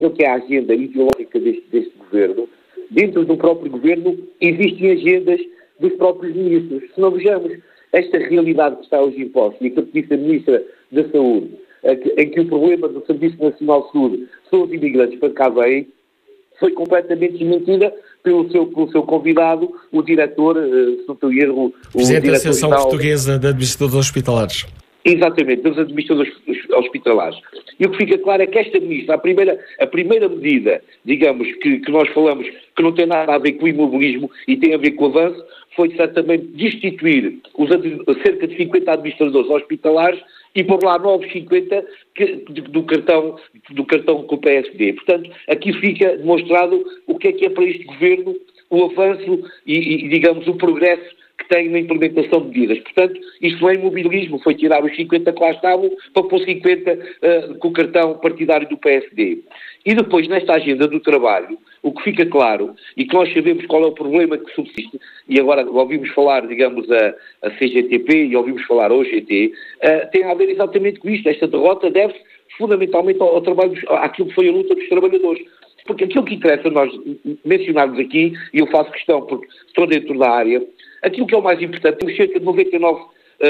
que é a agenda ideológica deste governo, dentro do próprio governo existem agendas dos próprios ministros. Se não vejamos esta realidade que está hoje imposta, e que disse a Ministra da Saúde, em que o problema do Serviço Nacional de Saúde são os imigrantes para cá vêm, foi completamente desmentida pelo seu convidado, o diretor, se não estou em erro... Presidente da Associação Portuguesa de Administradores Hospitalares. Exatamente, dos administradores hospitalares. E o que fica claro é que esta ministra, a primeira medida, digamos, que nós falamos, que não tem nada a ver com o imobilismo e tem a ver com o avanço, foi certamente destituir cerca de 50 administradores hospitalares e pôr lá novos 50 do cartão com o PSD. Portanto, aqui fica demonstrado o que é para este governo o avanço e digamos, o progresso que tem na implementação de medidas. Portanto, isto não é imobilismo, foi tirar os 50 que lá estavam para pôr 50 com o cartão partidário do PSD. E depois, nesta agenda do trabalho, o que fica claro, e que nós sabemos qual é o problema que subsiste, e agora ouvimos falar, digamos, a CGTP e ouvimos falar a OGT, tem a ver exatamente com isto. Esta derrota deve-se fundamentalmente ao trabalho, àquilo que foi a luta dos trabalhadores. Porque aquilo que interessa nós mencionarmos aqui, e eu faço questão porque estou dentro da área, aquilo que é o mais importante, temos cerca de 99%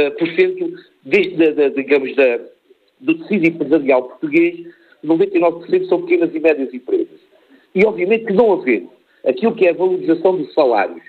do tecido empresarial português, 99% são pequenas e médias empresas. E obviamente que não havendo aquilo que é a valorização dos salários,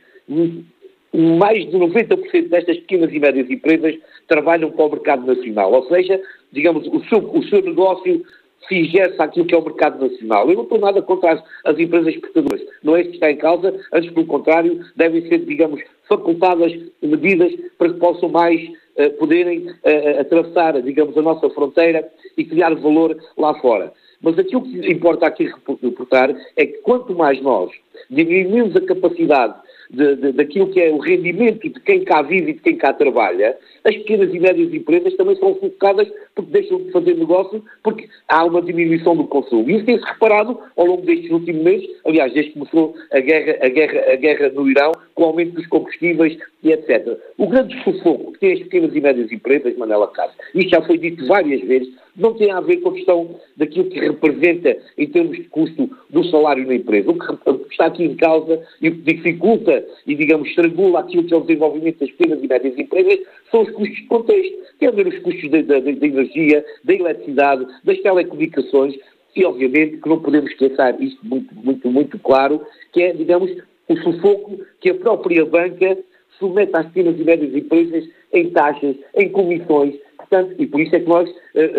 mais de 90% destas pequenas e médias empresas trabalham para o mercado nacional. Ou seja, digamos, o seu negócio se ingesse àquilo que é o mercado nacional. Eu não estou nada contra as empresas exportadoras. Não é isso que está em causa. Antes, pelo contrário, devem ser, digamos, facultadas medidas para que possam mais poderem atravessar, digamos, a nossa fronteira e criar valor lá fora. Mas aquilo que importa aqui reportar é que quanto mais nós diminuímos a capacidade daquilo que é o rendimento de quem cá vive e de quem cá trabalha, as pequenas e médias empresas também são sufocadas porque deixam de fazer negócio, porque há uma diminuição do consumo. E isso tem-se reparado ao longo destes últimos meses, aliás, desde que começou a guerra no Irão, com o aumento dos combustíveis e etc. O grande sufoco que tem as pequenas e médias empresas, Manela Cássio, isto já foi dito várias vezes, não tem a ver com a questão daquilo que representa em termos de custo do salário na empresa. O que está aqui em causa e o que dificulta e, digamos, estrangula aquilo que é o desenvolvimento das pequenas e médias empresas são os custos de contexto. Tem a ver os custos da energia, da eletricidade, das telecomunicações e, obviamente, que não podemos pensar isto muito claro, que é, digamos, o sufoco que a própria banca submete às pequenas e médias empresas em taxas, em comissões, portanto, e por isso é que nós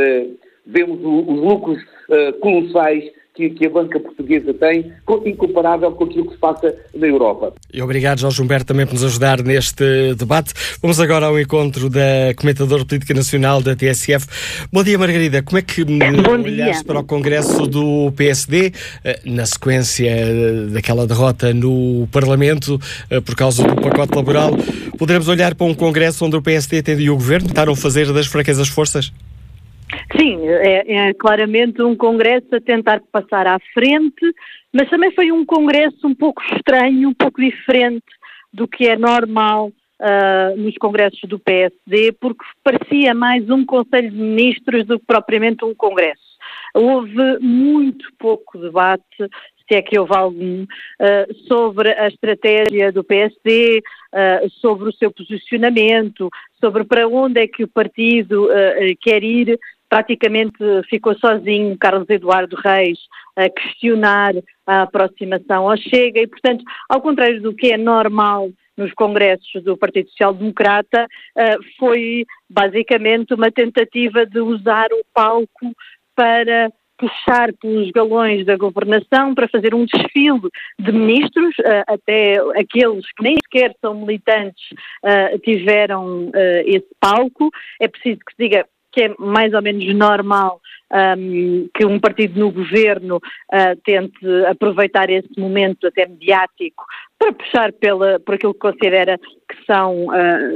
vemos os lucros colossais que a banca portuguesa tem, incomparável com aquilo que se passa na Europa. E obrigado, Jorge Humberto, também por nos ajudar neste debate. Vamos agora ao encontro da comentadora política nacional da TSF. Bom dia, Margarida. Como é que olhaste para o Congresso do PSD, na sequência daquela derrota no Parlamento, por causa do pacote laboral? Poderemos olhar para um Congresso onde o PSD e o Governo tentaram fazer das fraquezas forças? Sim, é claramente um congresso a tentar passar à frente, mas também foi um congresso um pouco estranho, um pouco diferente do que é normal nos congressos do PSD, porque parecia mais um Conselho de Ministros do que propriamente um congresso. Houve muito pouco debate, se é que houve algum, sobre a estratégia do PSD, sobre o seu posicionamento, sobre para onde é que o partido quer ir. Praticamente ficou sozinho Carlos Eduardo Reis a questionar a aproximação ao Chega e, portanto, ao contrário do que é normal nos congressos do Partido Social Democrata, foi basicamente uma tentativa de usar o palco para puxar pelos galões da governação, para fazer um desfile de ministros, até aqueles que nem sequer são militantes tiveram esse palco. É preciso que se diga que é mais ou menos normal que um partido no governo tente aproveitar esse momento até mediático para puxar por aquilo que considera que são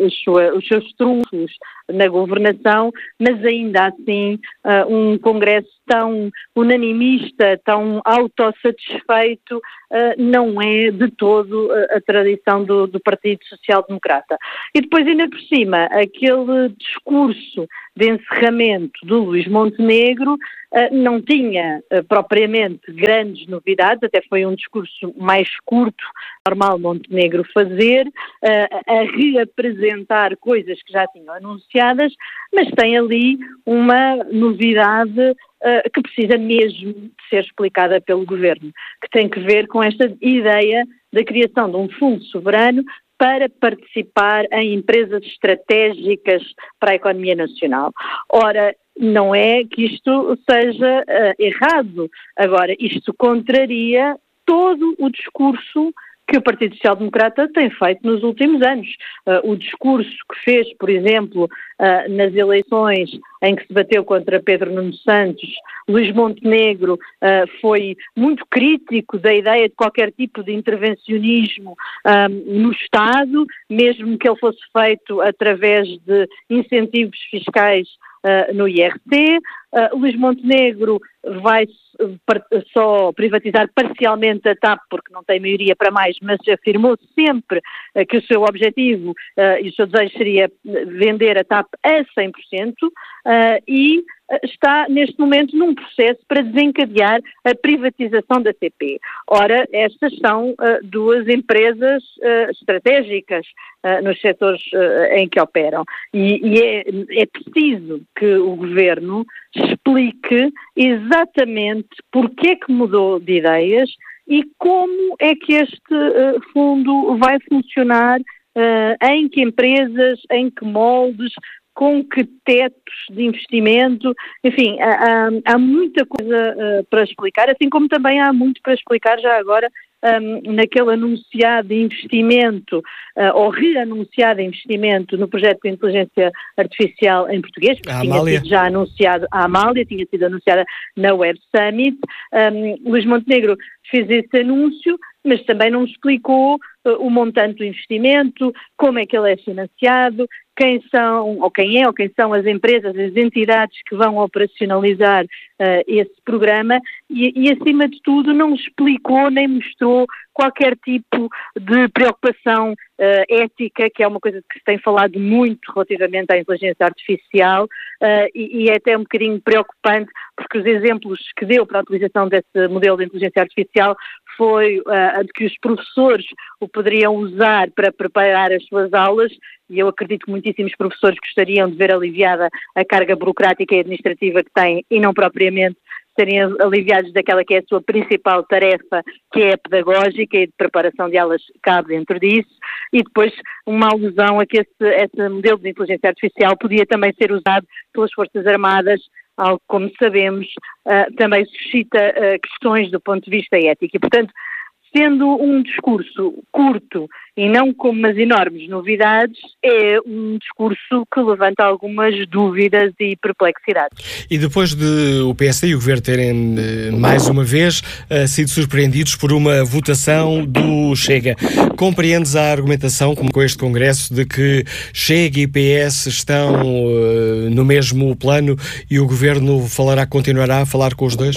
os seus trunfos na governação, mas ainda assim um Congresso tão unanimista, tão autossatisfeito, não é de todo a tradição do Partido Social Democrata. E depois, ainda por cima, aquele discurso de encerramento do Luís Montenegro não tinha propriamente grandes novidades, até foi um discurso mais curto, normal Montenegro fazer, a reapresentar coisas que já tinham anunciadas, mas tem ali uma novidade que precisa mesmo de ser explicada pelo Governo, que tem que ver com esta ideia da criação de um fundo soberano para participar em empresas estratégicas para a economia nacional. Ora, não é que isto seja errado. Agora, isto contraria todo o discurso que o Partido Social Democrata tem feito nos últimos anos. O discurso que fez, por exemplo, nas eleições em que se bateu contra Pedro Nuno Santos, Luís Montenegro foi muito crítico da ideia de qualquer tipo de intervencionismo no Estado, mesmo que ele fosse feito através de incentivos fiscais no IRC. Luís Montenegro vai só privatizar parcialmente a TAP porque não tem maioria para mais, mas afirmou sempre que o seu objetivo e o seu desejo seria vender a TAP a 100% e está neste momento num processo para desencadear a privatização da CP. Ora, estas são duas empresas estratégicas nos setores em que operam e é preciso que o Governo explique exatamente porque é que mudou de ideias e como é que este fundo vai funcionar, em que empresas, em que moldes, com que tetos de investimento, enfim, há muita coisa para explicar, assim como também há muito para explicar já agora naquele anunciado investimento ou reanunciado investimento no projeto de inteligência artificial em português, que tinha sido já anunciado, a Amália tinha sido anunciada na Web Summit. Luís Montenegro fez esse anúncio, mas também não explicou o montante do investimento, como é que ele é financiado, quem são as empresas, as entidades que vão operacionalizar esse programa e, acima de tudo, não explicou nem mostrou qualquer tipo de preocupação ética, que é uma coisa que se tem falado muito relativamente à inteligência artificial e é até um bocadinho preocupante, porque os exemplos que deu para a utilização desse modelo de inteligência artificial foi de que os professores o poderiam usar para preparar as suas aulas, e eu acredito que muitíssimos professores gostariam de ver aliviada a carga burocrática e administrativa que têm e não propriamente serem aliviados daquela que é a sua principal tarefa, que é a pedagógica e de preparação de aulas cabe dentro disso, e depois uma alusão a que esse modelo de inteligência artificial podia também ser usado pelas Forças Armadas, algo, como sabemos, também suscita questões do ponto de vista ético. E, portanto, sendo um discurso curto e não com umas enormes novidades, é um discurso que levanta algumas dúvidas e perplexidades. E depois de o PSD e o Governo terem, mais uma vez, sido surpreendidos por uma votação do Chega, compreendes a argumentação, como com este Congresso, de que Chega e PS estão no mesmo plano e o Governo continuará a falar com os dois?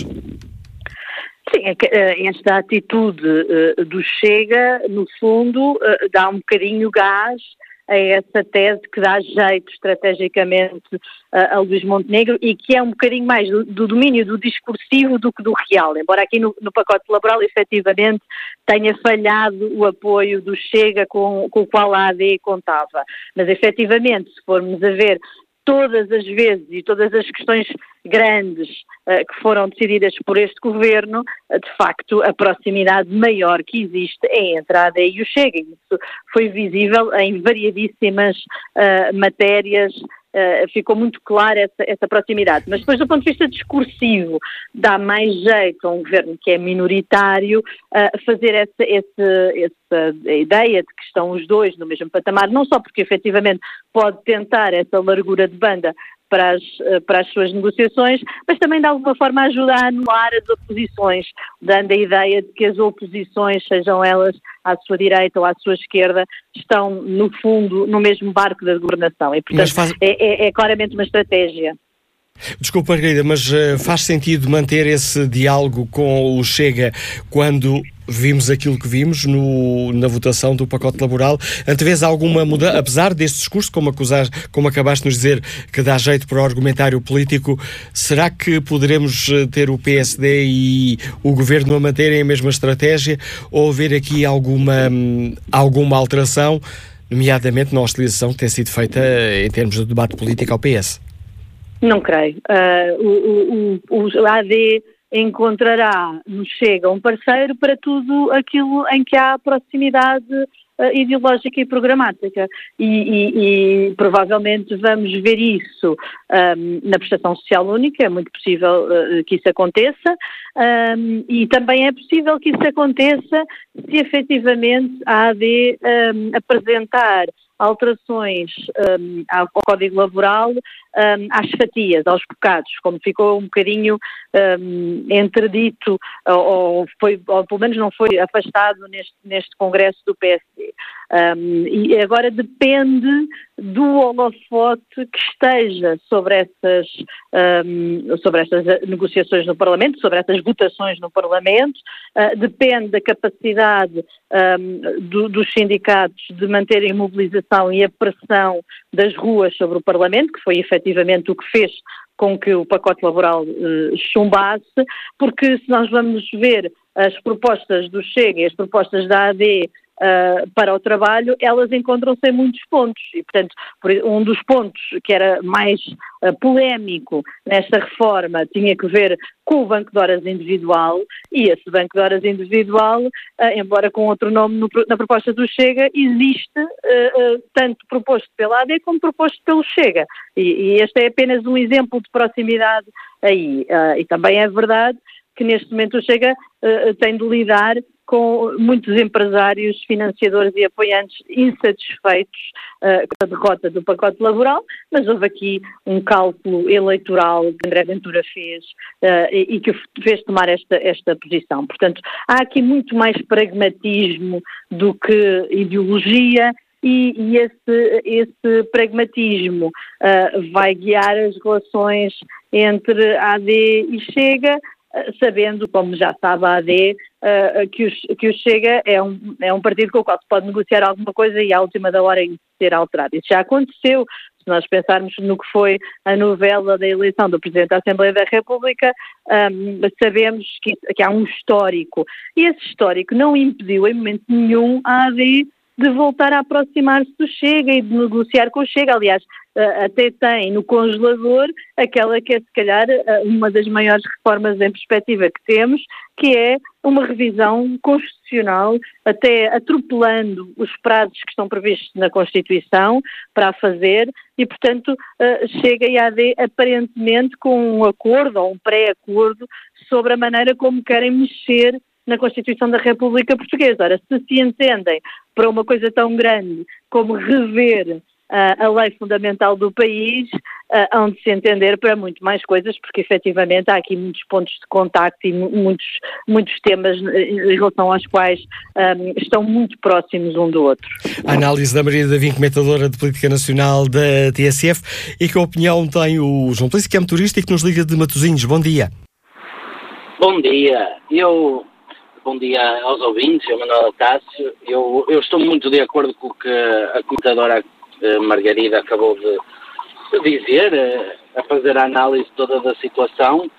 Sim, esta atitude do Chega, no fundo, dá um bocadinho gás a essa tese que dá jeito estrategicamente a Luís Montenegro e que é um bocadinho mais do domínio do discursivo do que do real, embora aqui no pacote laboral efetivamente tenha falhado o apoio do Chega com o qual a AD contava. Mas efetivamente, se formos a ver todas as vezes e todas as questões grandes que foram decididas por este Governo, de facto a proximidade maior que existe é entre a AD e o Chega. Isso foi visível em variadíssimas matérias, ficou muito clara essa proximidade. Mas depois, do ponto de vista discursivo, dá mais jeito a um Governo que é minoritário fazer essa ideia de que estão os dois no mesmo patamar, não só porque efetivamente pode tentar essa largura de banda para as suas negociações, mas também de alguma forma ajuda a anular as oposições, dando a ideia de que as oposições, sejam elas à sua direita ou à sua esquerda, estão no fundo no mesmo barco da governação e portanto é claramente uma estratégia. Desculpa, Margarida, mas faz sentido manter esse diálogo com o Chega quando vimos aquilo que vimos na votação do pacote laboral? Antevês alguma mudança, apesar deste discurso, como acabaste de nos dizer, que dá jeito para o argumentário político, será que poderemos ter o PSD e o Governo a manterem a mesma estratégia ou haver aqui alguma alteração, nomeadamente na hostilização que tem sido feita em termos de debate político ao PS? Não creio. O AD encontrará no Chega um parceiro para tudo aquilo em que há proximidade ideológica e programática e provavelmente vamos ver isso na prestação social única, é muito possível que isso aconteça e também é possível que isso aconteça se efetivamente a AD apresentar alterações ao Código Laboral às fatias, aos bocados, como ficou um bocadinho entredito, ou pelo menos não foi afastado neste Congresso do PSD. E agora depende do holofote que esteja sobre essas negociações no Parlamento, sobre essas votações no Parlamento, depende da capacidade dos sindicatos de manterem mobilização e a pressão das ruas sobre o Parlamento, que foi efetivamente o que fez com que o pacote laboral chumbasse, porque se nós vamos ver as propostas do Chega e as propostas da AD para o trabalho, elas encontram-se em muitos pontos e, portanto, um dos pontos que era mais polémico nesta reforma tinha que ver com o banco de horas individual e esse banco de horas individual, embora com outro nome na proposta do Chega, existe tanto proposto pela AD como proposto pelo Chega e este é apenas um exemplo de proximidade aí e também é verdade que neste momento o Chega tem de lidar com muitos empresários, financiadores e apoiantes insatisfeitos com a derrota do pacote laboral, mas houve aqui um cálculo eleitoral que André Ventura fez e que o fez tomar esta posição. Portanto, há aqui muito mais pragmatismo do que ideologia e esse pragmatismo vai guiar as relações entre AD e Chega, sabendo, como já sabe a AD, que o Chega é um partido com o qual se pode negociar alguma coisa e à última da hora isso ser alterado. Isso já aconteceu. Se nós pensarmos no que foi a novela da eleição do Presidente da Assembleia da República, sabemos que há um histórico. E esse histórico não impediu em momento nenhum a AD de voltar a aproximar-se do Chega e de negociar com o Chega. Aliás, até tem no congelador aquela que é, se calhar, uma das maiores reformas em perspectiva que temos, que é uma revisão constitucional, até atropelando os prazos que estão previstos na Constituição para a fazer e, portanto, Chega e AD aparentemente com um acordo ou um pré-acordo sobre a maneira como querem mexer na Constituição da República Portuguesa. Ora, se entendem para uma coisa tão grande como rever a lei fundamental do país, hão de se entender para muito mais coisas, porque efetivamente há aqui muitos pontos de contacto e muitos temas em relação aos quais estão muito próximos um do outro. A análise da Maria Davim, comentadora de Política Nacional da TSF, e que opinião tem o João Pelício, que é motorista e que nos liga de Matosinhos. Bom dia. Bom dia. Bom dia aos ouvintes, eu Manuel Cássio. Eu estou muito de acordo com o que a comentadora Margarida acabou de dizer, a fazer a análise toda da situação.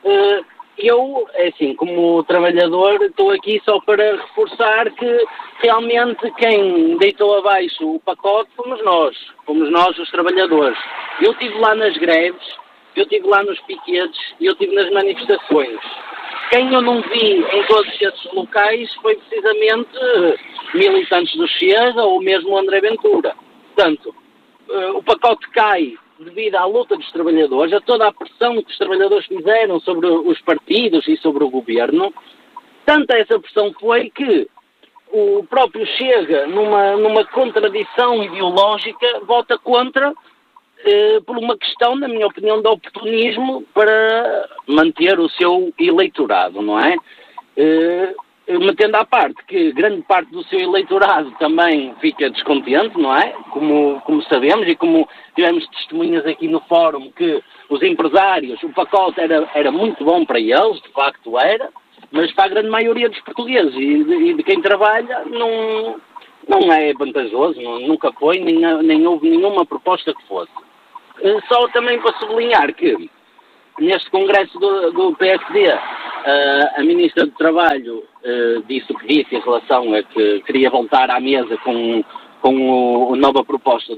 Eu, assim, como trabalhador, estou aqui só para reforçar que realmente quem deitou abaixo o pacote fomos nós os trabalhadores. Eu estive lá nas greves, eu estive lá nos piquetes, eu estive nas manifestações. Quem eu não vi em todos esses locais foi precisamente militantes do Chega ou mesmo André Ventura. Portanto, o pacote cai devido à luta dos trabalhadores, a toda a pressão que os trabalhadores fizeram sobre os partidos e sobre o governo. Tanta essa pressão foi que o próprio Chega, numa contradição ideológica, vota contra por uma questão, na minha opinião, de oportunismo para manter o seu eleitorado, não é? Metendo à parte que grande parte do seu eleitorado também fica descontente, não é? Como sabemos e como tivemos testemunhas aqui no fórum, que os empresários, o pacote era muito bom para eles, de facto era, mas para a grande maioria dos portugueses e de quem trabalha não é vantajoso, nunca foi, nem houve nenhuma proposta que fosse. Só também para sublinhar que neste congresso do PSD, a Ministra do Trabalho disse o que disse em relação a que queria voltar à mesa com a nova proposta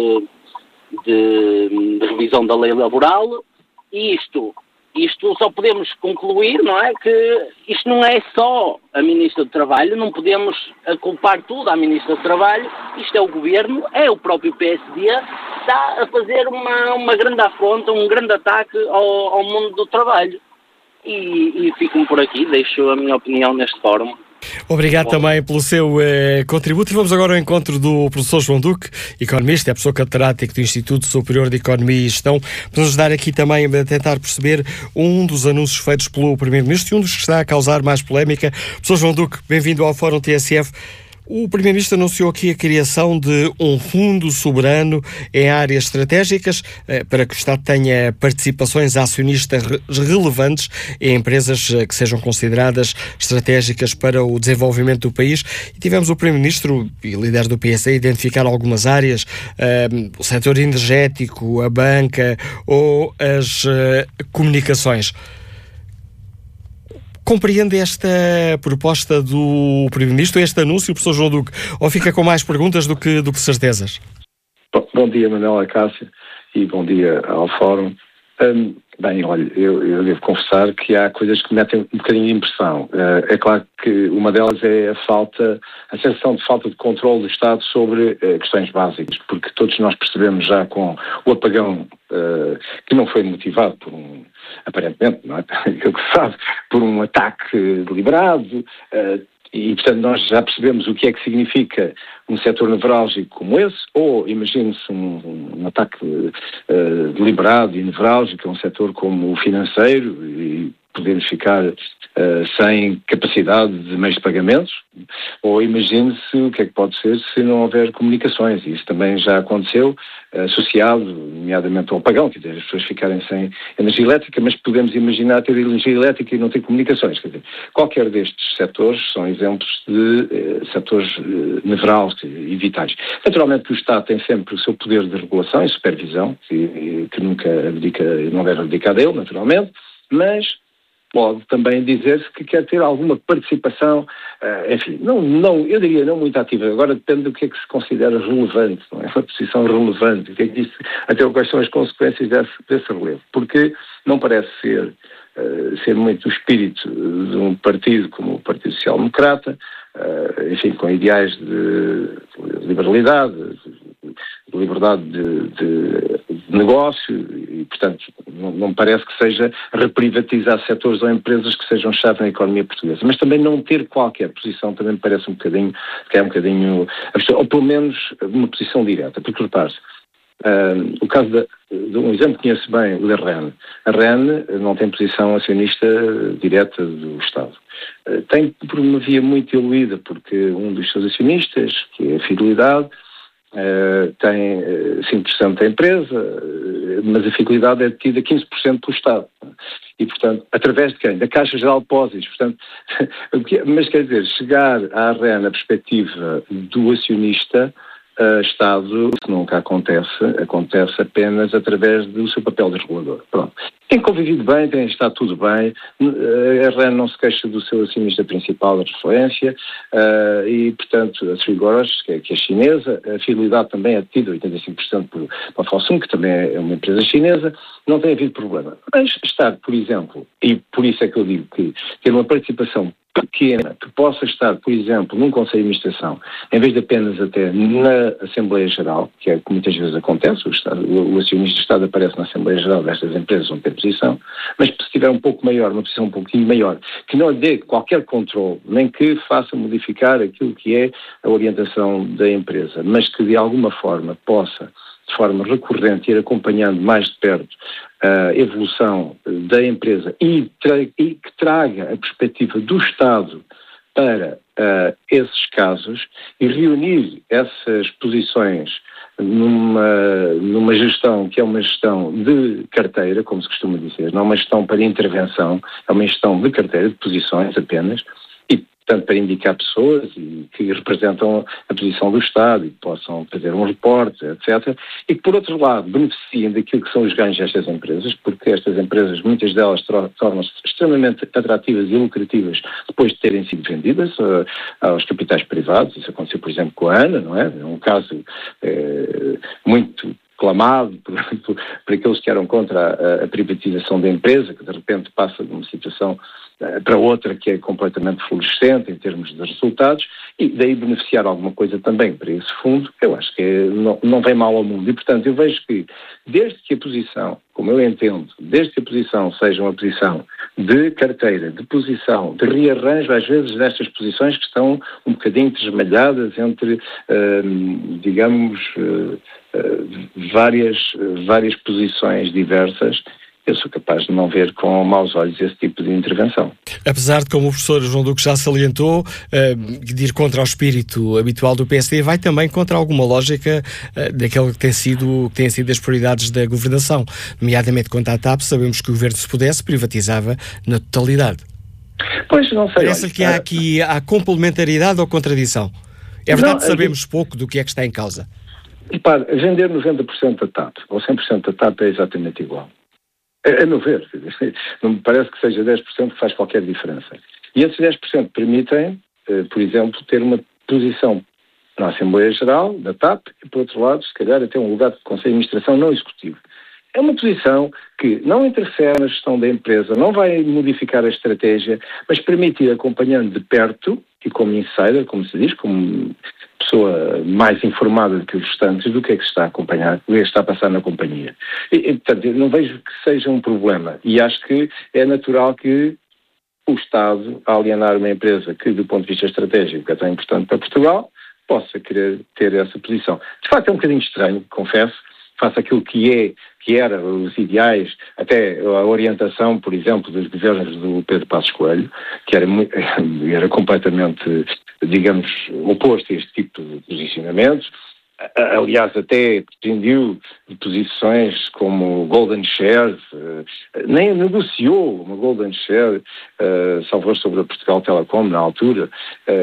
de revisão da lei laboral, e isto só podemos concluir, não é, que isto não é só a Ministra do Trabalho, não podemos culpar tudo à Ministra do Trabalho, isto é o Governo, é o próprio PSD, está a fazer uma grande afronta, um grande ataque ao mundo do trabalho. E fico por aqui, deixo a minha opinião neste fórum. Obrigado também pelo seu contributo. E vamos agora ao encontro do professor João Duque, economista, é professor catedrático do Instituto Superior de Economia e Gestão, para nos ajudar aqui também a tentar perceber um dos anúncios feitos pelo Primeiro-Ministro e um dos que está a causar mais polémica. Professor João Duque, bem-vindo ao Fórum TSF. O Primeiro-Ministro anunciou aqui a criação de um fundo soberano em áreas estratégicas para que o Estado tenha participações acionistas relevantes em empresas que sejam consideradas estratégicas para o desenvolvimento do país. E tivemos o Primeiro-Ministro e líderes do PS a identificar algumas áreas, o setor energético, a banca ou as comunicações. Compreende esta proposta do Primeiro-Ministro, este anúncio, professor João Duque, ou fica com mais perguntas do que certezas? Bom dia, Manuela Cássio, e bom dia ao Fórum. Bem, olha, eu devo confessar que há coisas que me metem um bocadinho de impressão. É claro que uma delas é a sensação de falta de controle do Estado sobre questões básicas, porque todos nós percebemos já com o apagão que não foi motivado por aparentemente, não é? Aquilo que se sabe, por um ataque deliberado, e, portanto, nós já percebemos o que é que significa um setor nevrálgico como esse, ou imagine-se um ataque deliberado e nevrálgico a um setor como o financeiro e podemos ficar sem capacidade de meios de pagamentos, ou imagine-se o que é que pode ser se não houver comunicações. Isso também já aconteceu, associado, nomeadamente ao apagão, quer dizer, as pessoas ficarem sem energia elétrica, mas podemos imaginar ter energia elétrica e não ter comunicações. Quer dizer, qualquer destes setores são exemplos de setores nevrálgicos e vitais. Naturalmente que o Estado tem sempre o seu poder de regulação e supervisão, que nunca não deve abdicar dele, naturalmente, mas pode também dizer-se que quer ter alguma participação, enfim, não, eu diria não muito ativa. Agora depende do que é que se considera relevante, não é? Uma posição relevante, o que é que isso, até quais são as consequências desse relevo. Porque não parece ser muito o espírito de um partido como o Partido Social Democrata, enfim, com ideais de liberalidade, de liberdade de negócio e, portanto, não parece que seja reprivatizar setores ou empresas que sejam chave na economia portuguesa. Mas também não ter qualquer posição também me parece um bocadinho, ou pelo menos uma posição direta. Porque, repare-se, o caso de um exemplo que conheço bem, o da REN. A REN não tem posição acionista direta do Estado. Tem por uma via muito diluída, porque um dos seus acionistas, que é a Fidelidade, tem 5% da empresa, mas a Fidelidade é detida 15% pelo Estado. E, portanto, através de quem? Da Caixa Geral de Depósitos. Portanto, mas quer dizer, chegar à REN na perspectiva do acionista, Estado, que nunca acontece apenas através do seu papel de regulador. Pronto. Tem convivido bem, tem estado tudo bem, a REN não se queixa do seu acionista principal de referência e, portanto, a Three Gorges, que é chinesa, a Fidelidade também é detida 85% pela Fosun, que também é uma empresa chinesa, não tem havido problema. Mas estar, por exemplo, e por isso é que eu digo que ter uma participação pequena, que possa estar, por exemplo, num Conselho de Administração, em vez de apenas até na Assembleia Geral, que é o que muitas vezes acontece, o acionista do Estado aparece na Assembleia Geral destas empresas onde tem posição, mas se tiver um pouco maior, uma posição um pouquinho maior, que não lhe dê qualquer controle, nem que faça modificar aquilo que é a orientação da empresa, mas que de alguma forma possa de forma recorrente, ir acompanhando mais de perto a evolução da empresa e que traga a perspectiva do Estado para esses casos e reunir essas posições numa gestão que é uma gestão de carteira, como se costuma dizer, não é uma gestão para intervenção, é uma gestão de carteira, de posições apenas, e portanto para indicar pessoas que representam a posição do Estado e que possam fazer um reporte, etc. E que, por outro lado, beneficiem daquilo que são os ganhos destas empresas, porque estas empresas, muitas delas tornam-se extremamente atrativas e lucrativas depois de terem sido vendidas aos capitais privados. Isso aconteceu, por exemplo, com a ANA, não é? É um caso muito clamado por aqueles que eram contra a privatização da empresa, que de repente passa de uma situação para outra que é completamente fluorescente em termos de resultados, e daí beneficiar alguma coisa também para esse fundo, eu acho que não vem mal ao mundo. E, portanto, eu vejo que, desde que a posição, como eu entendo, desde que a posição seja uma posição de carteira, de posição, de rearranjo, às vezes, destas posições que estão um bocadinho desmalhadas entre, várias posições diversas, eu sou capaz de não ver com maus olhos esse tipo de intervenção. Apesar de, como o professor João Duque já salientou, de ir contra o espírito habitual do PSD, vai também contra alguma lógica daquele que tem sido as prioridades da governação. Nomeadamente quanto à TAP, sabemos que o governo, se pudesse, privatizava na totalidade. Pois, não sei. Parece que há complementaridade ou contradição? É verdade que sabemos pouco do que é que está em causa. Repare, vender 90% da TAP ou 100% da TAP é exatamente igual. A meu ver, não me parece que seja 10% que faz qualquer diferença. E esses 10% permitem, por exemplo, ter uma posição na Assembleia Geral da TAP e, por outro lado, se calhar até um lugar de Conselho de Administração não executivo. É uma posição que não interfere na gestão da empresa, não vai modificar a estratégia, mas permite ir acompanhando de perto e como insider, como se diz, como pessoa mais informada do que os restantes do que é que se está a acompanhar, o que é que está a passar na companhia. E, portanto, eu não vejo que seja um problema. E acho que é natural que o Estado, a alienar uma empresa que, do ponto de vista estratégico, é tão importante para Portugal, possa querer ter essa posição. De facto, é um bocadinho estranho, confesso, face àquilo que era os ideais, até a orientação, por exemplo, dos governos do Pedro Passos Coelho, que era completamente, digamos, oposto a este tipo de posicionamentos. Aliás, até prescindiu de posições como Golden Shares, nem negociou uma Golden Share, salvo sobre a Portugal Telecom na altura,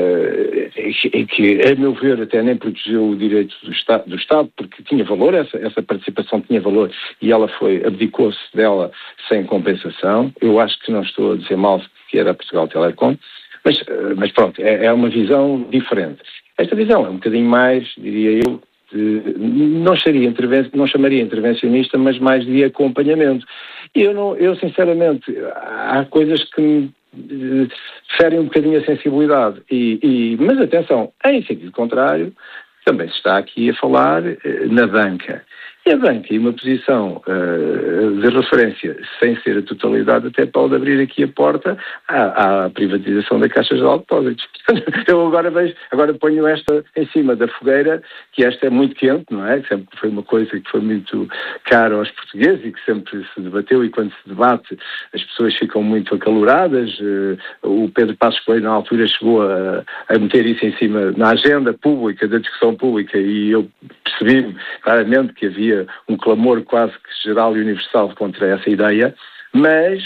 e que, a meu ver, até nem protegeu o direito do Estado, porque tinha valor, essa participação tinha valor, e ela abdicou-se dela sem compensação. Eu acho que não estou a dizer mal que era a Portugal Telecom, mas pronto, é uma visão diferente. Esta visão é um bocadinho mais, diria eu, não chamaria intervencionista, mas mais de acompanhamento. E eu sinceramente, há coisas que me ferem um bocadinho a sensibilidade. Mas atenção, em sentido contrário, também se está aqui a falar na banca. E a banca, em uma posição de referência, sem ser a totalidade, até pode abrir aqui a porta à privatização da Caixa Geral de Depósitos. Eu agora ponho esta em cima da fogueira, que esta é muito quente, não é? Sempre foi uma coisa que foi muito cara aos portugueses e que sempre se debateu, e quando se debate as pessoas ficam muito acaloradas. O Pedro Passos Coelho, na altura, chegou a meter isso em cima na agenda pública, da discussão pública, e eu percebi claramente que havia um clamor quase que geral e universal contra essa ideia, mas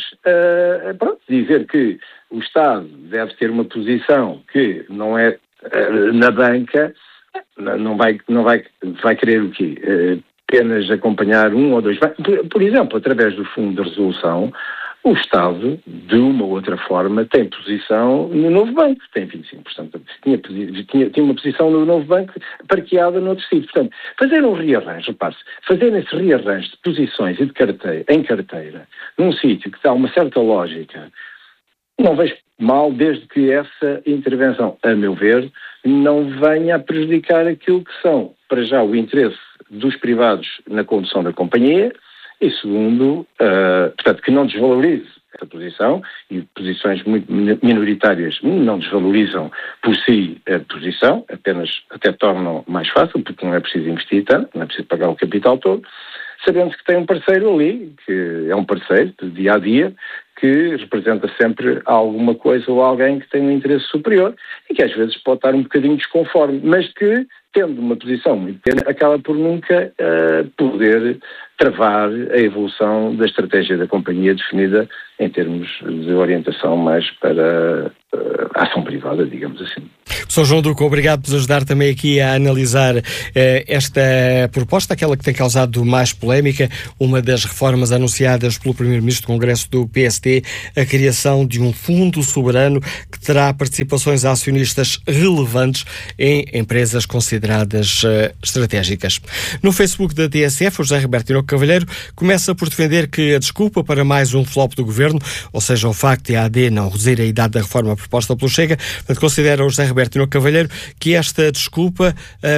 dizer que o Estado deve ter uma posição que não é na banca, não vai querer o quê? Apenas acompanhar um ou dois. Por exemplo, através do Fundo de Resolução, o Estado, de uma ou outra forma, tem posição no Novo Banco, tem 25%. Tinha uma posição no Novo Banco parqueada noutro sítio. Portanto, fazer um rearranjo, repare-se, fazer esse rearranjo de posições e em carteira, num sítio que dá uma certa lógica, não vejo mal, desde que essa intervenção, a meu ver, não venha a prejudicar aquilo que são, para já, o interesse dos privados na condução da companhia, e segundo, portanto, que não desvalorize essa posição, e posições muito minoritárias não desvalorizam por si a posição, apenas até tornam mais fácil, porque não é preciso investir tanto, não é preciso pagar o capital todo, sabendo que tem um parceiro ali, que é um parceiro de dia a dia, que representa sempre alguma coisa ou alguém que tem um interesse superior e que às vezes pode estar um bocadinho desconforme, mas que, tendo uma posição muito pequena, acaba por nunca poder travar a evolução da estratégia da companhia definida em termos de orientação mais para a ação privada, digamos assim. Sr. João Duque, obrigado por nos ajudar também aqui a analisar esta proposta, aquela que tem causado mais polémica, uma das reformas anunciadas pelo Primeiro-Ministro do Congresso do PST, a criação de um fundo soberano que terá participações acionistas relevantes em empresas consideradas estratégicas. No Facebook da TSF, o José Roberto Tinoco Cavalheiro começa por defender que a desculpa para mais um flop do Governo, ou seja, o facto de a AD não reduzir a idade da reforma proposta pelo Chega, portanto, considera o José Roberto Tinoco Cavalheiro que esta desculpa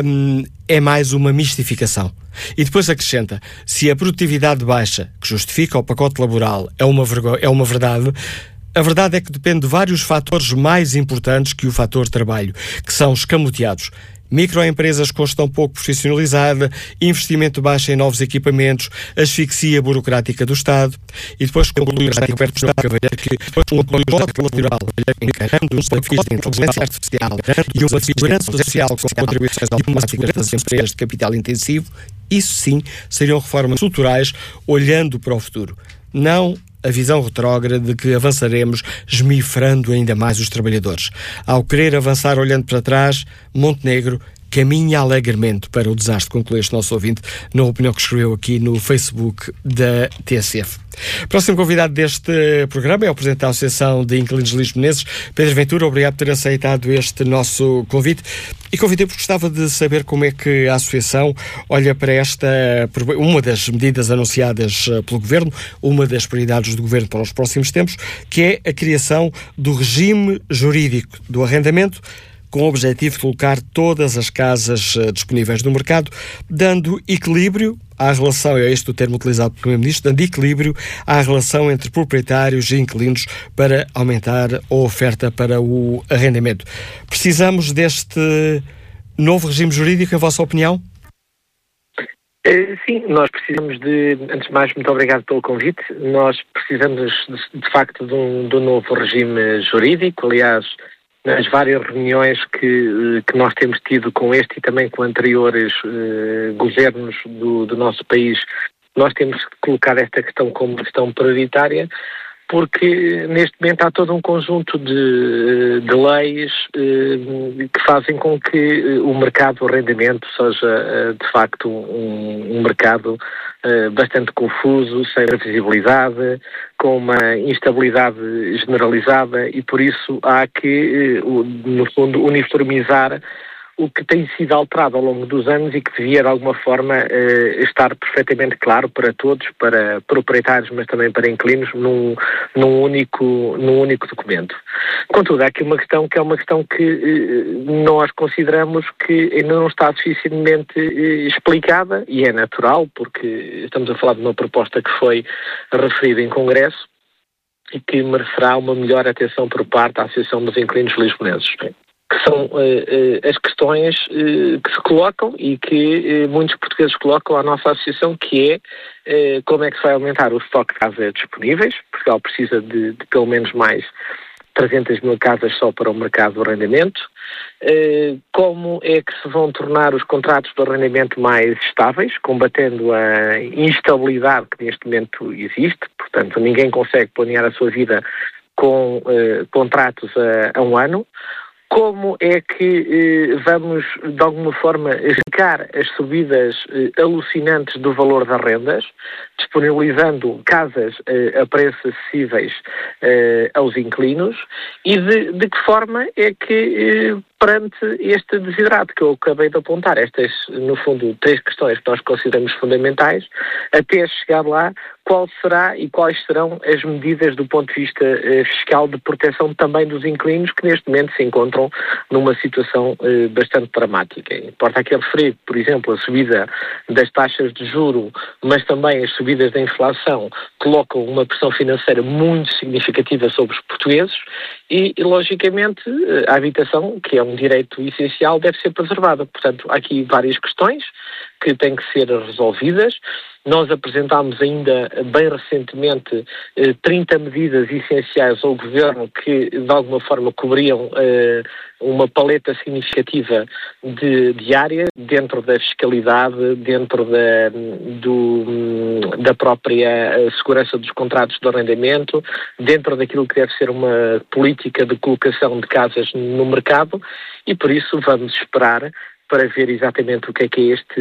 é mais uma mistificação. E depois acrescenta, se a produtividade baixa, que justifica o pacote laboral, é uma verdade, a verdade é que depende de vários fatores mais importantes que o fator trabalho, que são escamoteados. Microempresas com gestão pouco profissionalizada, investimento baixo em novos equipamentos, asfixia burocrática do Estado. E depois conclui o Roberto Cavalheiro que um pacote laboral encarando os desafios de inteligência artificial e uma segurança social com contribuições automáticas das empresas de capital intensivo, isso sim seriam reformas estruturais olhando para o futuro. Não a visão retrógrada de que avançaremos esmifrando ainda mais os trabalhadores. Ao querer avançar olhando para trás, Montenegro caminha alegremente para o desastre, conclui este nosso ouvinte, na opinião que escreveu aqui no Facebook da TSF. Próximo convidado deste programa é o Presidente da Associação de Inquilinos Lisbonenses, Pedro Ventura. Obrigado por ter aceitado este nosso convite. E convidei porque gostava de saber como é que a Associação olha para uma das medidas anunciadas pelo Governo, uma das prioridades do Governo para os próximos tempos, que é a criação do regime jurídico do arrendamento, com o objetivo de colocar todas as casas disponíveis no mercado, dando equilíbrio à relação, é este o termo utilizado pelo Primeiro-Ministro, dando equilíbrio à relação entre proprietários e inquilinos para aumentar a oferta para o arrendamento. Precisamos deste novo regime jurídico, em vossa opinião? Sim, nós precisamos antes de mais, muito obrigado pelo convite, nós precisamos de facto de um novo regime jurídico. Aliás, nas várias reuniões que nós temos tido com este e também com anteriores governos do nosso país, nós temos que colocar esta questão como questão prioritária, porque neste momento há todo um conjunto de leis que fazem com que o mercado do arrendamento seja de facto um mercado bastante confuso, sem previsibilidade, com uma instabilidade generalizada, e por isso há que, no fundo, uniformizar o que tem sido alterado ao longo dos anos e que devia, de alguma forma, estar perfeitamente claro para todos, para proprietários, mas também para inquilinos, num único documento. Contudo, há aqui uma questão que é uma questão que nós consideramos que ainda não está suficientemente explicada, e é natural, porque estamos a falar de uma proposta que foi referida em Congresso e que merecerá uma melhor atenção por parte da Associação dos Inquilinos Lisbonenses, que são as questões que se colocam e que muitos portugueses colocam à nossa associação, que é como é que se vai aumentar o estoque de casas disponíveis. Portugal precisa de pelo menos mais 300 mil casas só para o mercado do arrendamento. Como é que se vão tornar os contratos de arrendamento mais estáveis, combatendo a instabilidade que neste momento existe. Portanto, ninguém consegue planear a sua vida com contratos a um ano. Como é que vamos, de alguma forma, arrancar as subidas alucinantes do valor das rendas, disponibilizando casas a preços acessíveis aos inquilinos, e de que forma é que perante este desiderato que eu acabei de apontar. Estas, no fundo, 3 questões que nós consideramos fundamentais, até chegar lá, qual será e quais serão as medidas do ponto de vista fiscal de proteção também dos inquilinos que neste momento se encontram numa situação bastante dramática. Importa aqui referir, por exemplo, a subida das taxas de juro, mas também as subidas da inflação colocam uma pressão financeira muito significativa sobre os portugueses e logicamente, a habitação, que é um direito essencial, deve ser preservada. Portanto, há aqui várias questões que têm que ser resolvidas. Nós apresentámos ainda, bem recentemente, 30 medidas essenciais ao Governo que, de alguma forma, cobriam uma paleta significativa de área, dentro da fiscalidade, dentro da própria segurança dos contratos de arrendamento, dentro daquilo que deve ser uma política de colocação de casas no mercado, e por isso vamos esperar para ver exatamente o que é este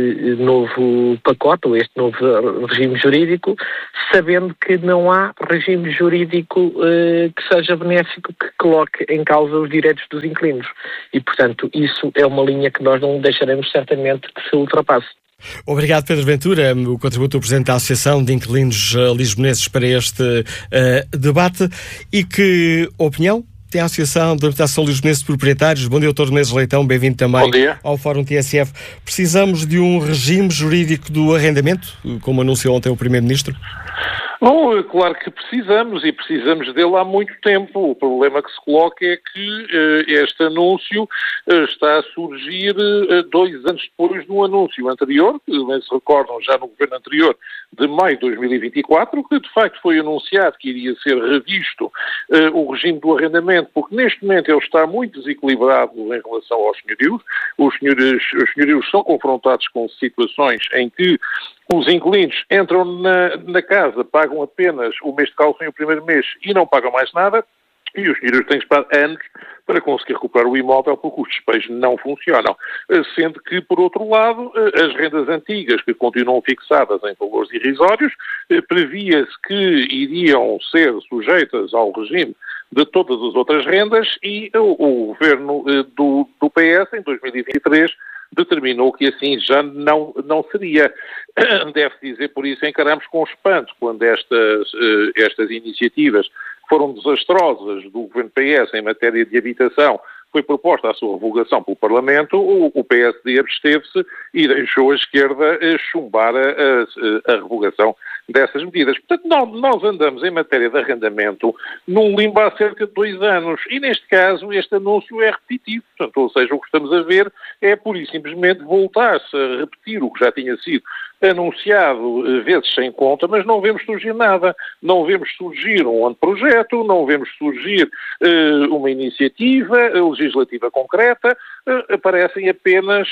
novo pacote, ou este novo regime jurídico, sabendo que não há regime jurídico que seja benéfico, que coloque em causa os direitos dos inquilinos. E, portanto, isso é uma linha que nós não deixaremos certamente que se ultrapasse. Obrigado, Pedro Ventura, o contributo do Presidente da Associação de Inquilinos Lisbonenses para este debate. E que opinião tem a Associação de Habitação Lisbonense de Proprietários? Bom dia, Dr. Menezes Leitão, bem-vindo também ao Fórum TSF. Precisamos de um regime jurídico do arrendamento, como anunciou ontem o Primeiro-Ministro? Bom, claro que precisamos, e precisamos dele há muito tempo. O problema que se coloca é que este anúncio está a surgir 2 anos depois de um anúncio anterior, que bem se recordam já no governo anterior, de maio de 2024, que de facto foi anunciado que iria ser revisto o regime do arrendamento, porque neste momento ele está muito desequilibrado em relação aos senhorios. Os senhorios são confrontados com situações em que os inquilinos entram na casa, pagam apenas o mês de caução e o primeiro mês e não pagam mais nada, e os senhorios têm que esperar anos para conseguir recuperar o imóvel porque os despejos não funcionam. Sendo que, por outro lado, as rendas antigas, que continuam fixadas em valores irrisórios, previa-se que iriam ser sujeitas ao regime de todas as outras rendas, e o governo do PS, em 2023, determinou que assim já não seria. Deve-se dizer, por isso, encaramos com espanto quando estas iniciativas foram desastrosas do governo PS em matéria de habitação, foi proposta a sua revogação pelo Parlamento, o PSD absteve-se e deixou a esquerda chumbar a revogação dessas medidas. Portanto, nós andamos em matéria de arrendamento num limbo há cerca de 2 anos e, neste caso, este anúncio é repetitivo. Portanto, ou seja, o que estamos a ver é, pura e simplesmente, voltar-se a repetir o que já tinha sido anunciado vezes sem conta, mas não vemos surgir nada. Não vemos surgir um anteprojeto, não vemos surgir uma iniciativa legislativa concreta, aparecem apenas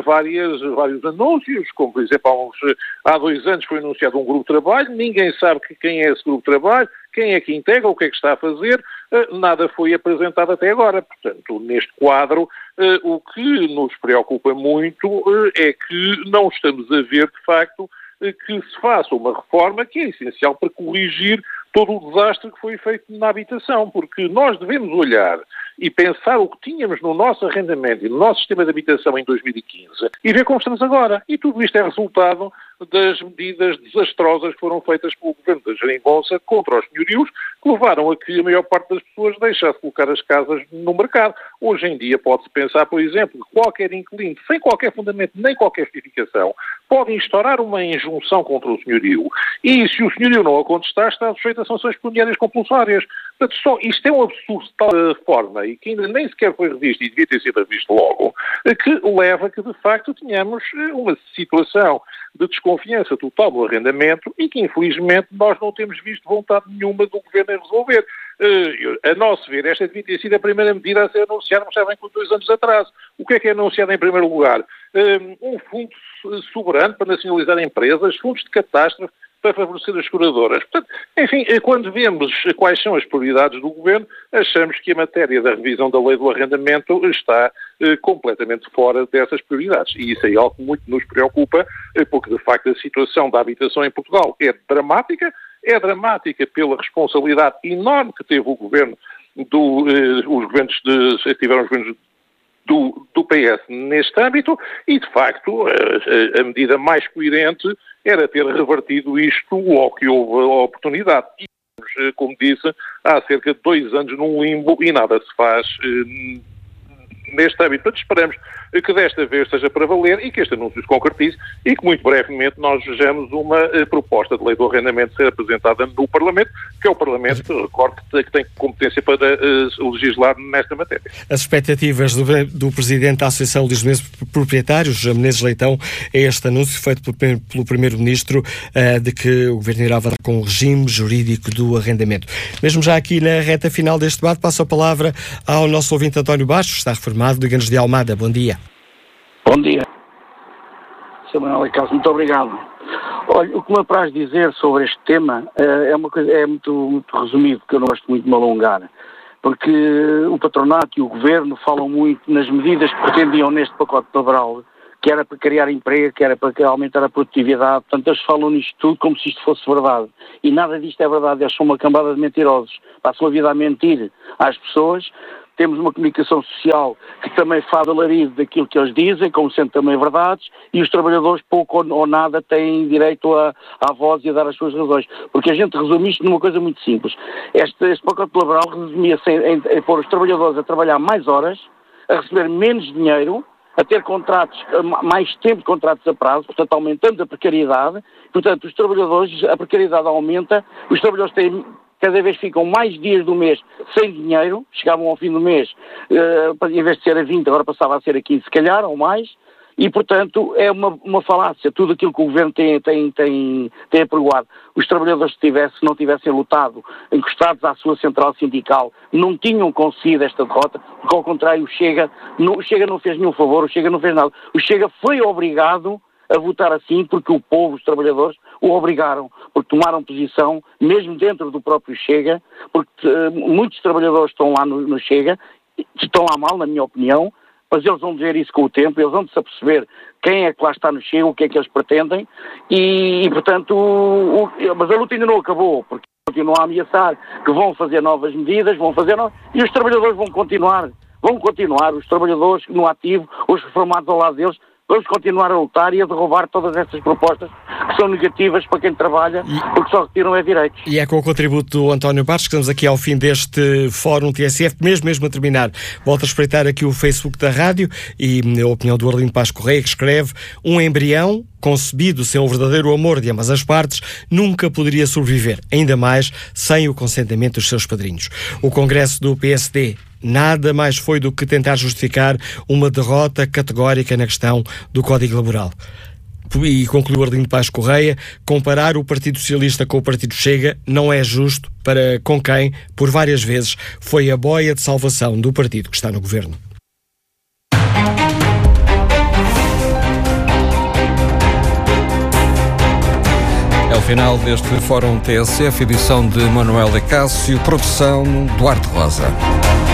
vários anúncios, como, por exemplo, há 2 anos foi anunciado um grupo de trabalho, ninguém sabe quem é esse grupo de trabalho, quem é que integra, o que é que está a fazer, nada foi apresentado até agora. Portanto, neste quadro, o que nos preocupa muito é que não estamos a ver, de facto, que se faça uma reforma que é essencial para corrigir todo o desastre que foi feito na habitação, porque nós devemos olhar e pensar o que tínhamos no nosso arrendamento e no nosso sistema de habitação em 2015 e ver como estamos agora. E tudo isto é resultado das medidas desastrosas que foram feitas pelo governo da Geringonça contra os senhorios, que levaram a que a maior parte das pessoas deixasse de colocar as casas no mercado. Hoje em dia pode-se pensar, por exemplo, que qualquer inquilino, sem qualquer fundamento nem qualquer justificação, pode instaurar uma injunção contra o senhorio. E se o senhorio não a contestar, está sujeito a sanções pecuniárias compulsórias. Portanto, isto é um absurdo de tal forma e que ainda nem sequer foi revisto e devia ter sido revisto logo, que leva a que, de facto, tenhamos uma situação de desconfiança total no arrendamento e que, infelizmente, nós não temos visto vontade nenhuma do Governo em resolver. A nosso ver, esta devia ter sido a primeira medida a ser anunciada, mas já vem com 2 anos de atraso. O que é anunciado em primeiro lugar? Um fundo soberano para nacionalizar empresas, fundos de catástrofe para favorecer as seguradoras. Portanto, enfim, quando vemos quais são as prioridades do Governo, achamos que a matéria da revisão da lei do arrendamento está completamente fora dessas prioridades. E isso é algo que muito nos preocupa, porque, de facto, a situação da habitação em Portugal é dramática pela responsabilidade enorme que teve o Governo os governos tiveram os governos do PS neste âmbito e, de facto, a medida mais coerente era ter revertido isto logo que houve a oportunidade. E, como disse, há cerca de 2 anos num limbo e nada se faz neste âmbito. Portanto, esperamos que desta vez seja para valer e que este anúncio se concretize e que muito brevemente nós vejamos uma proposta de lei do arrendamento ser apresentada no Parlamento, que é o Parlamento, recordo, que tem competência para legislar nesta matéria. As expectativas do Presidente da Associação Lisbonense de Proprietários, Menezes Leitão, é este anúncio feito pelo Primeiro-Ministro de que o Governo irá avançar com o regime jurídico do arrendamento. Mesmo já aqui na reta final deste debate, passo a palavra ao nosso ouvinte António Bastos, está reformado de Ganos de Almada. Bom dia. Bom dia. Sr. Manuel Cássio, muito obrigado. Olha, o que me apraz dizer sobre este tema é uma coisa, é muito resumido, porque eu não gosto muito de me alongar, porque o patronato e o governo falam muito nas medidas que pretendiam neste pacote laboral, que era para criar emprego, que era para aumentar a produtividade, portanto eles falam nisto tudo como se isto fosse verdade. E nada disto é verdade, eles são uma cambada de mentirosos, passam a vida a mentir às pessoas. Temos uma comunicação social que também faz alarido daquilo que eles dizem, como sendo também verdades, e os trabalhadores pouco ou nada têm direito à voz e a dar as suas razões. Porque a gente resume isto numa coisa muito simples. Este pacote laboral resumia-se em pôr os trabalhadores a trabalhar mais horas, a receber menos dinheiro, a ter contratos, mais tempo de contratos a prazo, portanto aumentando a precariedade. Portanto, os trabalhadores, a precariedade aumenta, os trabalhadores têm... Cada vez ficam mais dias do mês sem dinheiro, chegavam ao fim do mês, em vez de ser a 20, agora passava a ser a 15, se calhar, ou mais, e, portanto, é uma falácia. Tudo aquilo que o Governo tem apregoado. Os trabalhadores, se não tivessem lutado, encostados à sua central sindical, não tinham conseguido esta derrota, porque, ao contrário, o Chega não fez nenhum favor, o Chega não fez nada. O Chega foi obrigado a votar assim porque o povo, os trabalhadores, o obrigaram, porque tomaram posição, mesmo dentro do próprio Chega, porque muitos trabalhadores estão lá no Chega, estão lá mal, na minha opinião, mas eles vão dizer isso com o tempo, eles vão se aperceber quem é que lá está no Chega, o que é que eles pretendem, e portanto, mas a luta ainda não acabou, porque continuam a ameaçar que vão fazer novas medidas, e os trabalhadores vão continuar, os trabalhadores no ativo, os reformados ao lado deles, vamos continuar a lutar e a derrubar todas essas propostas que são negativas para quem trabalha, porque só retiram direitos. E é com o contributo do António Bastos que estamos aqui ao fim deste Fórum TSF, mesmo a terminar. Volto a espreitar aqui o Facebook da rádio e a opinião do Arlindo Paz Correia, que escreve: um embrião concebido sem o verdadeiro amor de ambas as partes nunca poderia sobreviver, ainda mais sem o consentimento dos seus padrinhos. O Congresso do PSD nada mais foi do que tentar justificar uma derrota categórica na questão do Código Laboral. E concluiu Arlindo Paz Correia: comparar o Partido Socialista com o Partido Chega não é justo com quem, por várias vezes, foi a boia de salvação do partido que está no governo. É o final deste Fórum TSF, edição de Manuel Cássio, produção Duarte Rosa.